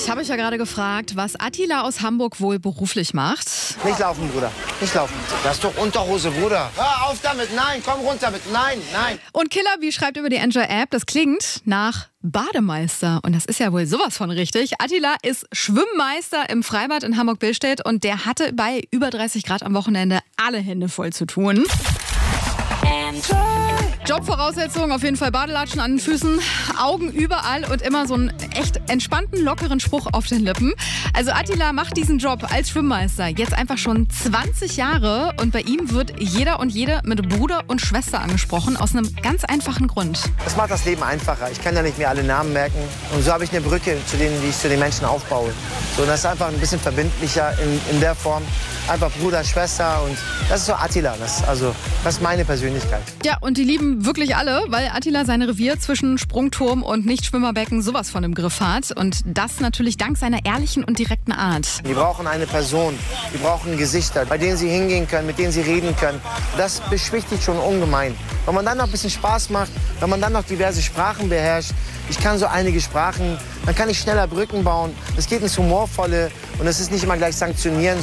Ich habe euch ja gerade gefragt, was Attila aus Hamburg wohl beruflich macht. Nicht laufen, Bruder. Nicht laufen. Das ist doch Unterhose, Bruder. Hör auf damit. Nein, komm runter mit. Nein, nein. Und Killer B schreibt über die Enjoy-App, das klingt nach Bademeister. Und das ist ja wohl sowas von richtig. Attila ist Schwimmmeister im Freibad in Hamburg-Billstedt und der hatte bei über 30 Grad am Wochenende alle Hände voll zu tun. Jobvoraussetzungen, auf jeden Fall Badelatschen an den Füßen, Augen überall und immer so einen echt entspannten, lockeren Spruch auf den Lippen. Also Attila macht diesen Job als Schwimmmeister jetzt einfach schon 20 Jahre und bei ihm wird jeder und jede mit Bruder und Schwester angesprochen, aus einem ganz einfachen Grund. Das macht das Leben einfacher. Ich kann ja nicht mehr alle Namen merken. Und so habe ich eine Brücke zu denen, wie ich zu den Menschen aufbaue. So, das ist einfach ein bisschen verbindlicher in der Form. Einfach Bruder, Schwester und das ist so Attila. Das ist meine Persönlichkeit. Ja, und die lieben wirklich alle, weil Attila sein Revier zwischen Sprungturm und Nichtschwimmerbecken sowas von im Griff hat. Und das natürlich dank seiner ehrlichen und direkten Art. Die brauchen eine Person, die brauchen Gesichter, bei denen sie hingehen können, mit denen sie reden können. Das beschwichtigt schon ungemein. Wenn man dann noch ein bisschen Spaß macht, wenn man dann noch diverse Sprachen beherrscht, ich kann so einige Sprachen, dann kann ich schneller Brücken bauen. Das geht ins Humorvolle und das ist nicht immer gleich sanktionieren.